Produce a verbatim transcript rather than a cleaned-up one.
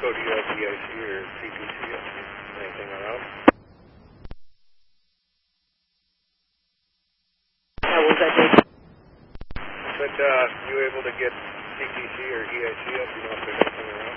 Mexico, do you have D I C or T P C? Anything around? How was that, Dave? But uh, you able to get T P C or D I C up? You know if there's anything around?